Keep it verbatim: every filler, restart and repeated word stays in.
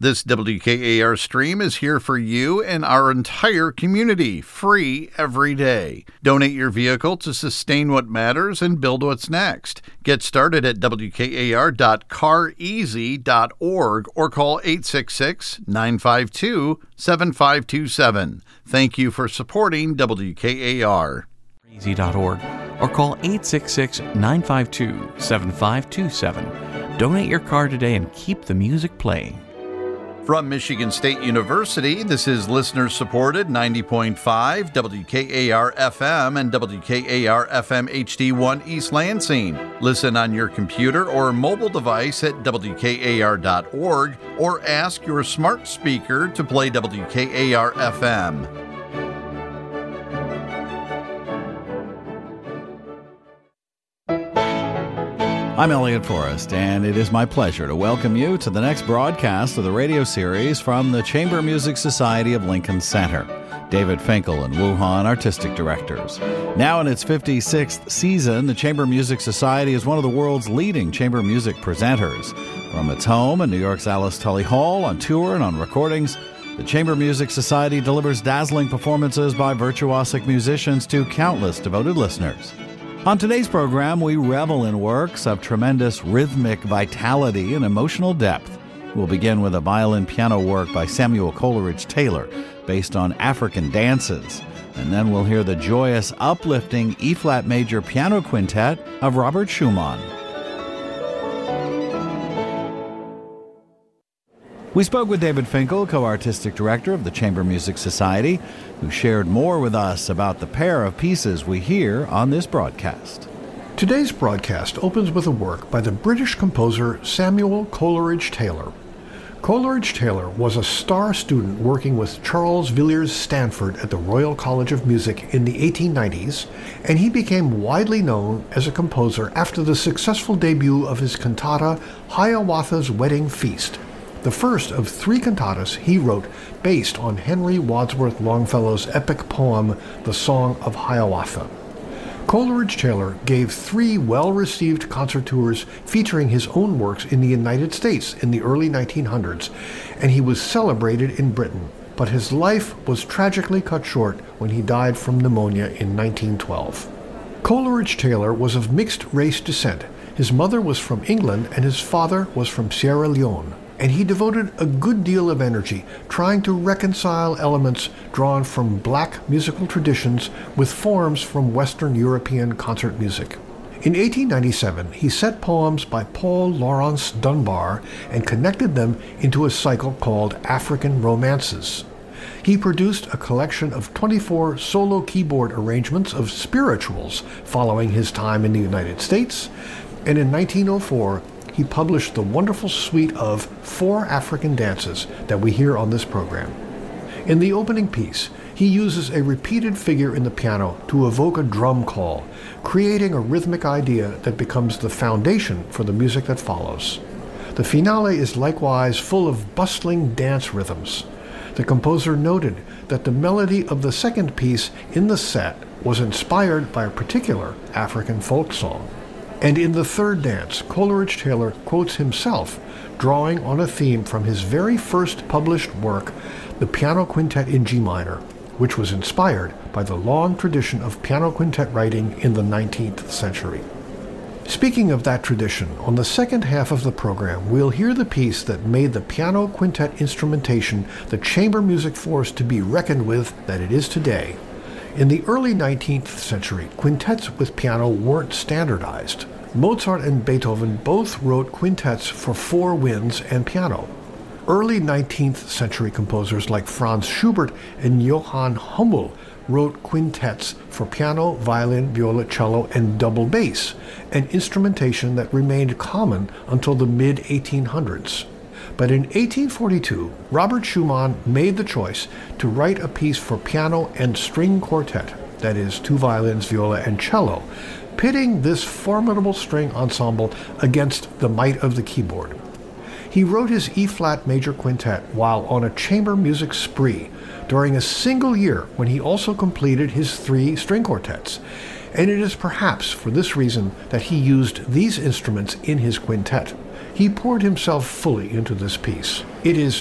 This W K A R stream is here for you and our entire community, free every day. Donate your vehicle to sustain what matters and build what's next. Get started at W K A R dot car easy dot org or call eight six six, nine five two, seven five two seven. Thank you for supporting W K A R. easy dot org or call eight six six, nine five two, seven five two seven. Donate your car today and keep the music playing. From Michigan State University, this is listener-supported ninety point five W K A R F M and W K A R F M H D one East Lansing. Listen on your computer or mobile device at W K A R dot org or ask your smart speaker to play W K A R F M. I'm Elliot Forrest, and it is my pleasure to welcome you to the next broadcast of the radio series from the Chamber Music Society of Lincoln Center. David Finkel and Wu Han, artistic directors. Now in its fifty-sixth season, the Chamber Music Society is one of the world's leading chamber music presenters. From its home in New York's Alice Tully Hall, on tour and on recordings, the Chamber Music Society delivers dazzling performances by virtuosic musicians to countless devoted listeners. On today's program, we revel in works of tremendous rhythmic vitality and emotional depth. We'll begin with a violin-piano work by Samuel Coleridge Taylor, based on African dances. And then we'll hear the joyous, uplifting E-flat major piano quintet of Robert Schumann. We spoke with David Finkel, co-artistic director of the Chamber Music Society, who shared more with us about the pair of pieces we hear on this broadcast. Today's broadcast opens with a work by the British composer Samuel Coleridge Taylor. Coleridge Taylor was a star student working with Charles Villiers Stanford at the Royal College of Music in the eighteen nineties, and he became widely known as a composer after the successful debut of his cantata Hiawatha's Wedding Feast, the first of three cantatas he wrote based on Henry Wadsworth Longfellow's epic poem, The Song of Hiawatha. Coleridge Taylor gave three well-received concert tours featuring his own works in the United States in the early nineteen hundreds, and he was celebrated in Britain, but his life was tragically cut short when he died from pneumonia in nineteen twelve. Coleridge Taylor was of mixed race descent. His mother was from England and his father was from Sierra Leone, and he devoted a good deal of energy trying to reconcile elements drawn from black musical traditions with forms from Western European concert music. In eighteen ninety-seven, he set poems by Paul Laurence Dunbar and connected them into a cycle called African Romances. He produced a collection of twenty-four solo keyboard arrangements of spirituals following his time in the United States, and in nineteen oh four, he published the wonderful suite of Four African Dances that we hear on this program. In the opening piece, he uses a repeated figure in the piano to evoke a drum call, creating a rhythmic idea that becomes the foundation for the music that follows. The finale is likewise full of bustling dance rhythms. The composer noted that the melody of the second piece in the set was inspired by a particular African folk song. And in the third dance, Coleridge Taylor quotes himself, drawing on a theme from his very first published work, the Piano Quintet in G minor, which was inspired by the long tradition of piano quintet writing in the nineteenth century. Speaking of that tradition, on the second half of the program, we'll hear the piece that made the piano quintet instrumentation the chamber music force to be reckoned with that it is today. In the early nineteenth century, quintets with piano weren't standardized. Mozart and Beethoven both wrote quintets for four winds and piano. Early nineteenth century composers like Franz Schubert and Johann Hummel wrote quintets for piano, violin, viola, cello, and double bass, an instrumentation that remained common until the mid eighteen hundreds. But in eighteen forty-two, Robert Schumann made the choice to write a piece for piano and string quartet, that is, two violins, viola, and cello, pitting this formidable string ensemble against the might of the keyboard. He wrote his E-flat major quintet while on a chamber music spree during a single year when he also completed his three string quartets, and it is perhaps for this reason that he used these instruments in his quintet. He poured himself fully into this piece. It is